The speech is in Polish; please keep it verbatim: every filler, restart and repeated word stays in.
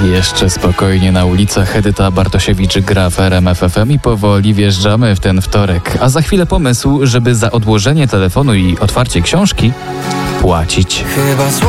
Jeszcze spokojnie na ulicach. Edyta Bartosiewicz gra w R M F F M i powoli wjeżdżamy w ten wtorek. A za chwilę pomysł, żeby za odłożenie telefonu i otwarcie książki płacić. Chyba